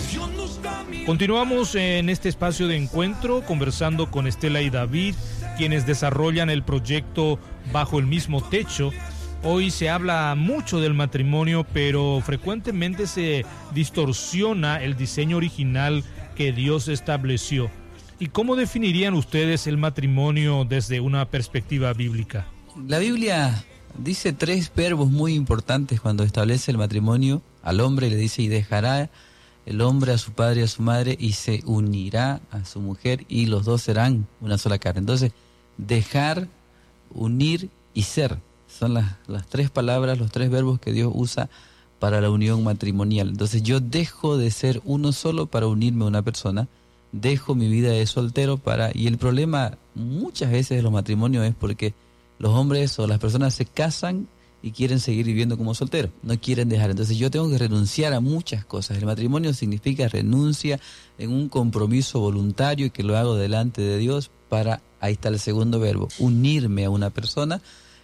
Continuamos en este espacio de encuentro conversando con Estela y David, quienes desarrollan el proyecto Bajo el Mismo Techo. Hoy se habla mucho del matrimonio, pero frecuentemente se distorsiona el diseño original que Dios estableció. ¿Y cómo definirían ustedes el matrimonio desde una perspectiva bíblica? La Biblia dice 3 verbos muy importantes cuando establece el matrimonio. Al hombre le dice: y dejará el hombre a su padre y a su madre, y se unirá a su mujer, y los dos serán una sola carne. Entonces, dejar, unir y ser son las 3 palabras, los 3 verbos que Dios usa para la unión matrimonial. Entonces, yo dejo de ser uno solo para unirme a una persona, dejo mi vida de soltero y el problema muchas veces de los matrimonios es porque los hombres o las personas se casan y quieren seguir viviendo como solteros, no quieren dejar. Entonces yo tengo que renunciar a muchas cosas. El matrimonio significa renuncia en un compromiso voluntario y que lo hago delante de Dios para, ahí está el segundo verbo, unirme a una persona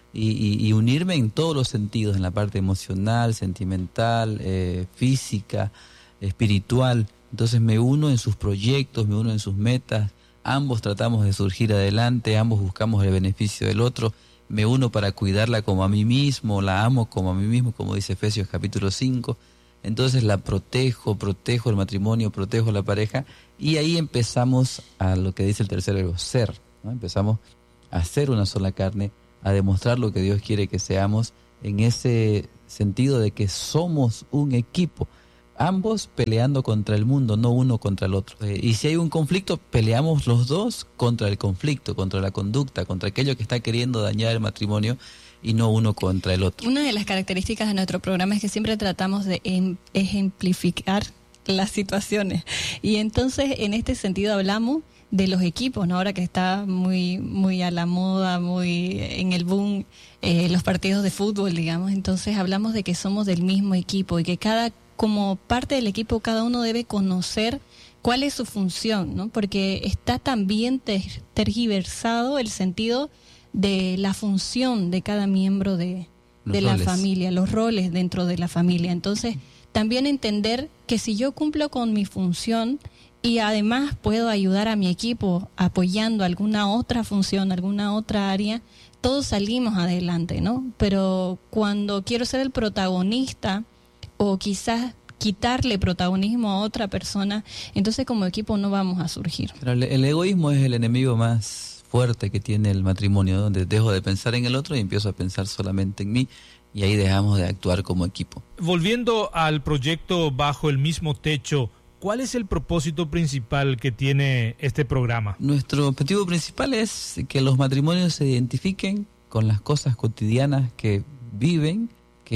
y unirme en todos los sentidos, en la parte emocional, sentimental, física, espiritual. Entonces me uno en sus proyectos, me uno en sus metas, ambos tratamos de surgir adelante, ambos buscamos el beneficio del otro. Me uno para cuidarla como a mí mismo, la amo como a mí mismo, como dice Efesios capítulo 5. Entonces la protejo el matrimonio, protejo la pareja, y ahí empezamos a lo que dice el tercer verbo, ser, ¿no? Empezamos a ser una sola carne, a demostrar lo que Dios quiere que seamos, en ese sentido de que somos un equipo. Ambos peleando contra el mundo, no uno contra el otro. Y si hay un conflicto, peleamos los dos contra el conflicto, contra la conducta, contra aquello que está queriendo dañar el matrimonio, y no uno contra el otro. Una de las características de nuestro programa es que siempre tratamos de ejemplificar las situaciones. Y entonces, en este sentido, hablamos de los equipos, ¿no? Ahora que está muy a la moda, muy en el boom, los partidos de fútbol, digamos. Entonces, hablamos de que somos del mismo equipo y que como parte del equipo, cada uno debe conocer cuál es su función, ¿no? Porque está también tergiversado el sentido de la función de cada miembro de la familia, los roles dentro de la familia. Entonces, también entender que si yo cumplo con mi función y además puedo ayudar a mi equipo apoyando alguna otra función, alguna otra área, todos salimos adelante, ¿no? Pero cuando quiero ser el protagonista, o quizás quitarle protagonismo a otra persona, entonces como equipo no vamos a surgir. Pero el egoísmo es el enemigo más fuerte que tiene el matrimonio, donde dejo de pensar en el otro y empiezo a pensar solamente en mí, y ahí dejamos de actuar como equipo. Volviendo al proyecto Bajo el Mismo Techo, ¿cuál es el propósito principal que tiene este programa? Nuestro objetivo principal es que los matrimonios se identifiquen con las cosas cotidianas que viven,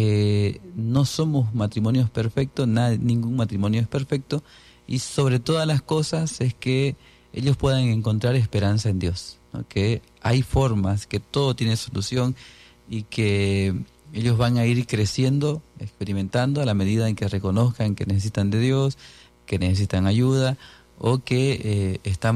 que no somos matrimonios perfectos, ningún matrimonio es perfecto, y sobre todas las cosas es que ellos puedan encontrar esperanza en Dios, ¿no? Que hay formas, que todo tiene solución, y que ellos van a ir creciendo, experimentando a la medida en que reconozcan que necesitan de Dios, que necesitan ayuda, o que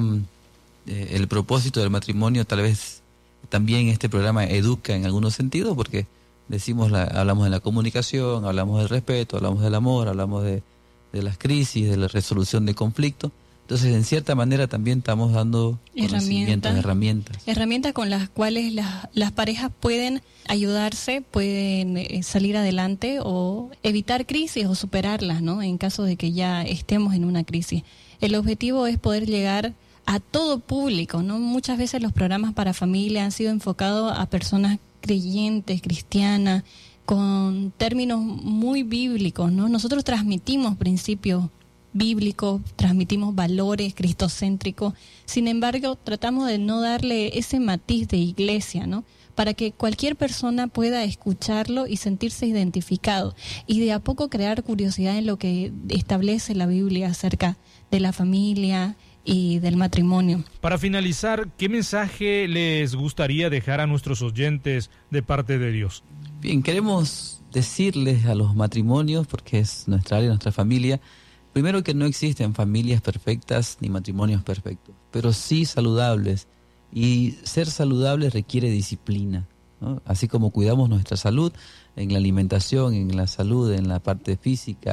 el propósito del matrimonio, tal vez también este programa educa en algunos sentidos, porque hablamos de la comunicación, hablamos del respeto, hablamos del amor, hablamos de las crisis, de la resolución de conflictos. Entonces, en cierta manera también estamos dando herramientas con las cuales las parejas pueden ayudarse, pueden salir adelante o evitar crisis o superarlas, ¿no? En caso de que ya estemos en una crisis. El objetivo es poder llegar a todo público, ¿no? Muchas veces los programas para familia han sido enfocados a personas creyentes, cristianas, con términos muy bíblicos, ¿no? Nosotros transmitimos principios bíblicos, transmitimos valores cristocéntricos, sin embargo, tratamos de no darle ese matiz de iglesia, ¿no? Para que cualquier persona pueda escucharlo y sentirse identificado, y de a poco crear curiosidad en lo que establece la Biblia acerca de la familia y del matrimonio. Para finalizar, ¿qué mensaje les gustaría dejar a nuestros oyentes de parte de Dios? Bien, queremos decirles a los matrimonios, porque es nuestra área, nuestra familia, primero que no existen familias perfectas ni matrimonios perfectos, pero sí saludables, y ser saludable requiere disciplina, ¿no? Así como cuidamos nuestra salud en la alimentación, en la salud, en la parte física,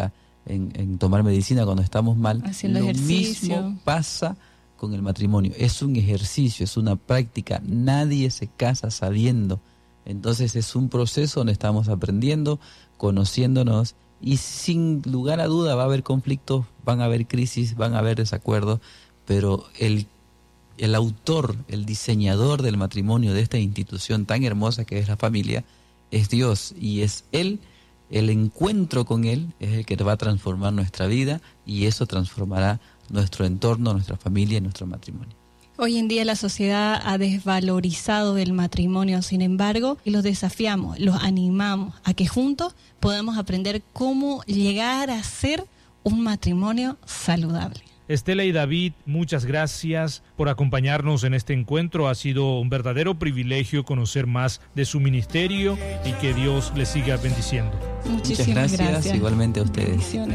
en tomar medicina cuando estamos mal. Haciendo Lo ejercicio. mismo pasa con el matrimonio. Es un ejercicio, es una práctica. Nadie se casa sabiendo. Entonces es un proceso donde estamos aprendiendo, conociéndonos, y sin lugar a duda va a haber conflictos, van a haber crisis, van a haber desacuerdos, pero el autor, el diseñador del matrimonio, de esta institución tan hermosa que es la familia, es Dios, y es Él, el encuentro con Él es el que va a transformar nuestra vida, y eso transformará nuestro entorno, nuestra familia y nuestro matrimonio. Hoy en día la sociedad ha desvalorizado el matrimonio, sin embargo, y los desafiamos, los animamos a que juntos podamos aprender cómo llegar a ser un matrimonio saludable. Estela y David, muchas gracias por acompañarnos en este encuentro. Ha sido un verdadero privilegio conocer más de su ministerio y que Dios les siga bendiciendo. Muchísimas Muchas gracias. Igualmente a ustedes. Bendiciones.